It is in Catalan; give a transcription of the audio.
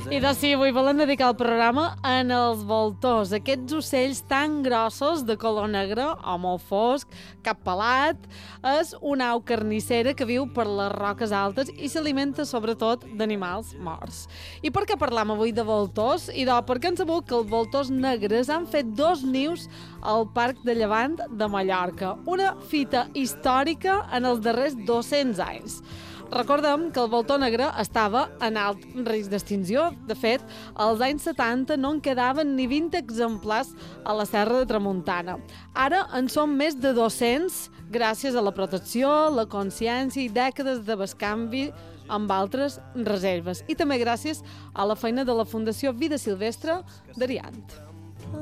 I doncs sí, avui volem dedicar el programa en els voltors, aquests ocells tan grossos de color negre o molt fosc, cap pelat. És una au carnissera que viu per les roques altes i s'alimenta sobretot d'animals morts. I per què parlam avui de voltors? I doncs perquè hem sabut que els voltors negres han fet 2 nius al Parc de Llevant de Mallorca, una fita històrica en els darrers 200 anys. Recordem que el voltor negre estava en alt risc d'extinció. De fet, als anys 70 no en quedaven ni 20 exemplars a la Serra de Tramuntana. Ara en són més de 200 gràcies a la protecció, la consciència i dècades de bescanvi amb altres reserves. I també gràcies a la feina de la Fundació Vida Silvestre d'Ariant.